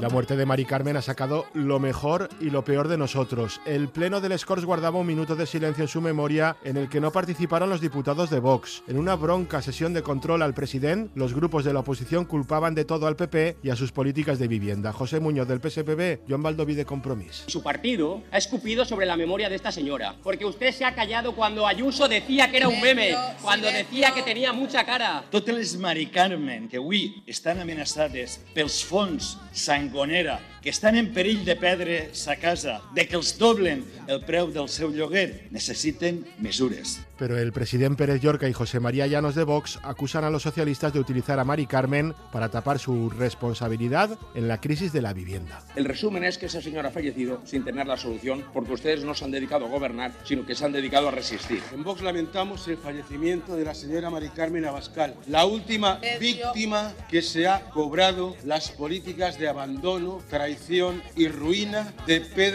La muerte de Mari Carmen ha sacado lo mejor y lo peor de nosotros. El pleno del Corts guardaba un minuto de silencio en su memoria en el que no participaron los diputados de Vox. En una bronca sesión de control al presidente, los grupos de la oposición culpaban de todo al PP y a sus políticas de vivienda. José Muñoz del PSPB, Joan Baldoví de Compromís. Su partido ha escupido sobre la memoria de esta señora, porque usted se ha callado cuando Ayuso decía que era un meme, cuando decía que tenía mucha cara. Totes les Mari Carmen que avui estan amenaçades pels fons Sangonera, que estan en perill de perdre sa casa, de que els doblen el preu del seu lloguer, necessiten mesures. Pero el presidente Pérez Llorca y José María Llanos de Vox acusan a los socialistas de utilizar a Mari Carmen para tapar su responsabilidad en la crisis de la vivienda. El resumen es que esa señora ha fallecido sin tener la solución porque ustedes no se han dedicado a gobernar, sino que se han dedicado a resistir. En Vox lamentamos el fallecimiento de la señora Mari Carmen Abascal, la última víctima que se ha cobrado las políticas de abandono, traición y ruina de Pedro